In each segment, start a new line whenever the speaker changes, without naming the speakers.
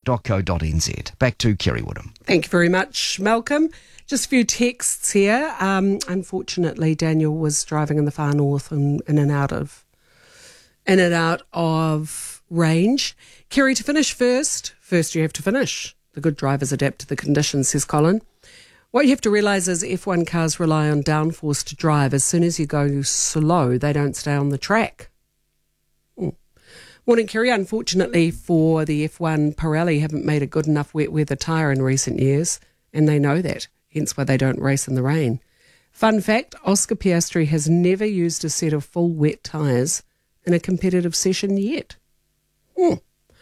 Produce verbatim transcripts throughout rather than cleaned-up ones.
dot co dot n z. Back to Kerry Woodham.
Thank you very much, Malcolm. Just a few texts here. Um, unfortunately, Daniel was driving in the far north and in and out of in and out of range. Kerry, to finish first, first you have to finish. The good drivers adapt to the conditions, says Colin. What you have to realise is F one cars rely on downforce to drive. As soon as you go slow, they don't stay on the track. Hmm. Morning, Kerry. Unfortunately for the F one, Pirelli haven't made a good enough wet weather tyre in recent years, and they know that, hence why they don't race in the rain. Fun fact, Oscar Piastri has never used a set of full wet tyres in a competitive session yet. Hmm.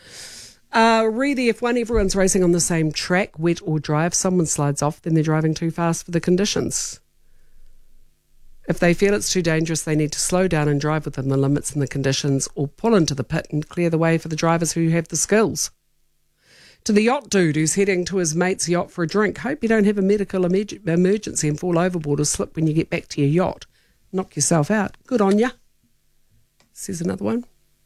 Uh, re the F one, everyone's racing on the same track, wet or dry. If someone slides off, then they're driving too fast for the conditions. If they feel it's too dangerous, they need to slow down and drive within the limits and the conditions, or pull into the pit and clear the way for the drivers who have the skills. To the yacht dude who's heading to his mate's yacht for a drink, hope you don't have a medical emerg- emergency and fall overboard or slip when you get back to your yacht. Knock yourself out. Good on ya, says another one.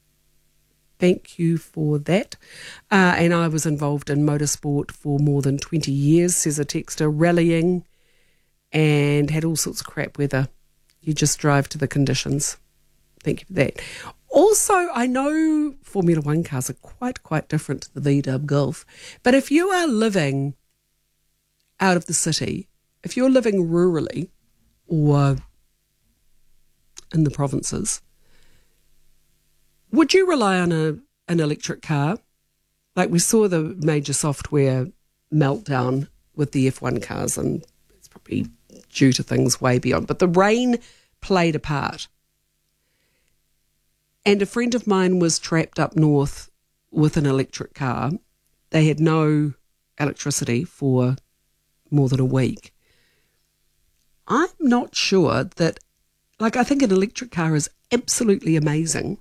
Thank you for that. Uh, and I was involved in motorsport for more than twenty years, says a texter, rallying, and had all sorts of crap weather. You just drive to the conditions. Thank you for that. Also, I know Formula One cars are quite, quite different to the V-dub Golf. But if you are living out of the city, if you're living rurally or in the provinces, would you rely on a an electric car? Like we saw the major software meltdown with the F one cars, and it's probably due to things way beyond. But the rain played a part. And a friend of mine was trapped up north with an electric car. They had no electricity for more than a week. I'm not sure that, like, I think an electric car is absolutely amazing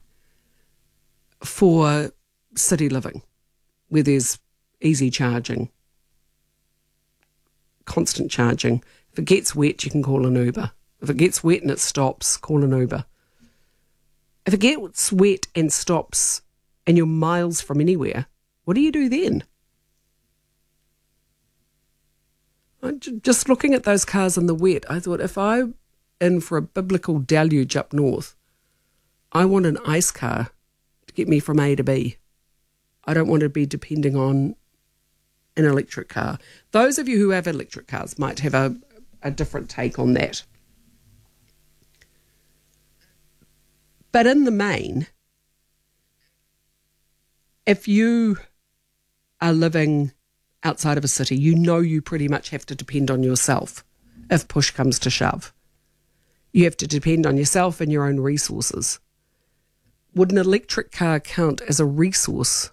for city living, where there's easy charging, constant charging. If it gets wet, you can call an Uber. If it gets wet and it stops, call an Uber. If it gets wet and stops and you're miles from anywhere, what do you do then? Just looking at those cars in the wet, I thought, if I'm in for a biblical deluge up north, I want an ice car to get me from A to B. I don't want to be depending on an electric car. Those of you who have electric cars might have a, a different take on that. But in the main, if you are living outside of a city, you know you pretty much have to depend on yourself if push comes to shove. You have to depend on yourself and your own resources. Would an electric car count as a resource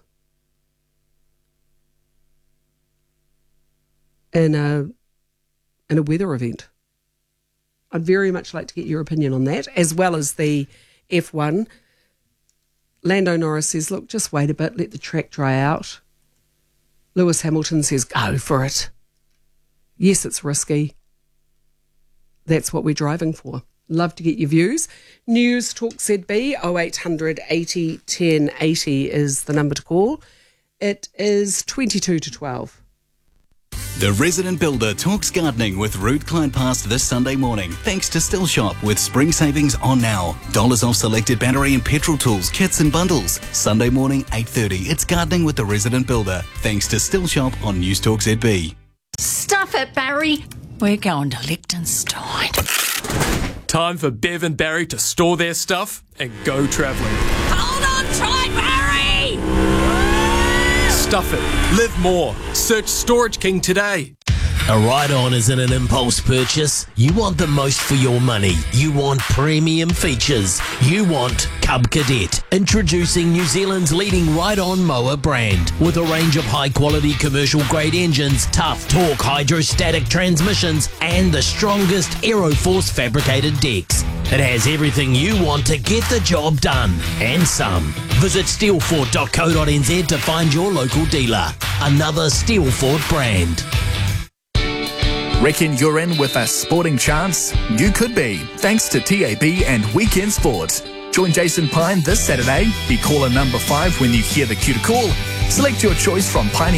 in a in a weather event? I'd very much like to get your opinion on that, as well as the F one. Lando Norris says, look, just wait a bit, let the track dry out. Lewis Hamilton says, go for it. Yes, it's risky. That's what we're driving for. Love to get your views. News Talk Z B, oh eight hundred eighty ten eighty is the number to call. It is twenty-two to twelve.
The Resident Builder talks gardening with Ruth Clyde-Past this Sunday morning. Thanks to Still Shop with spring savings on now. Dollars off selected battery and petrol tools, kits and bundles. Sunday morning, eight thirty. It's gardening with the Resident Builder. Thanks to Still Shop on News Talk Z B.
Stuff it, Barry. We're going to Liechtenstein.
Time for Bev and Barry to store their stuff and go travelling.
Hold on tight, Barry!
Stuff it. Live more. Search Storage King today.
A ride-on isn't an impulse purchase. You want the most for your money. You want premium features. You want Cub Cadet. Introducing New Zealand's leading ride-on mower brand. With a range of high-quality commercial-grade engines, tough torque hydrostatic transmissions, and the strongest Aeroforce fabricated decks. It has everything you want to get the job done, and some. Visit steelfort dot co dot n z to find your local dealer. Another Steelfort brand.
Reckon you're in with a sporting chance? You could be, thanks to T A B and Weekend Sport. Join Jason Pine this Saturday. Be caller number five when you hear the cue to call. Select your choice from Pioneer